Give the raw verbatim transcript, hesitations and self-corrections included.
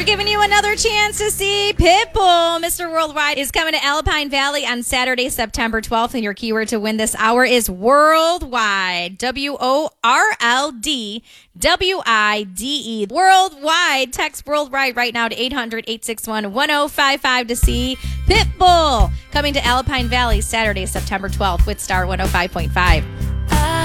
giving you another chance to see Pitbull. Mister Worldwide is coming to Alpine Valley on Saturday, September twelfth, and your keyword to win this hour is worldwide. W O R L D W I D E. Worldwide. Text worldwide right now to eight hundred, eight six one, one oh five five to see Pitbull. Coming to Alpine Valley Saturday, September twelfth with Star one oh five point five.